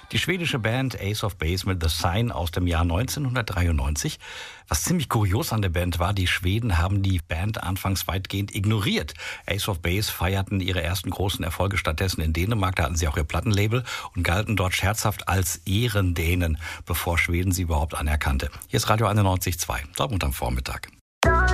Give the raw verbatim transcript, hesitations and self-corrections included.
Die schwedische Band Ace of Base mit The Sign aus dem Jahr neunzehnhundertdreiundneunzig. Was ziemlich kurios an der Band war, die Schweden haben die Band anfangs weitgehend ignoriert. Ace of Base feierten ihre ersten großen Erfolge stattdessen in Dänemark, da hatten sie auch ihr Plattenlabel und galten dort scherzhaft als Ehrendänen, bevor Schweden sie überhaupt anerkannte. Hier ist Radio einundneunzig Komma zwei, Dortmund am Vormittag.